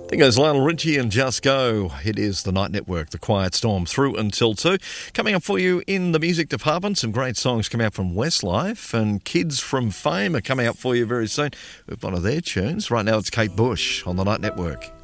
There goes Lionel Richie and Just Go. It is the Night Network, the Quiet Storm, through until 2. Coming up for you in the music department, some great songs coming out from Westlife, and Kids from Fame are coming up for you very soon with one of their tunes. Right now it's Kate Bush on the Night Network.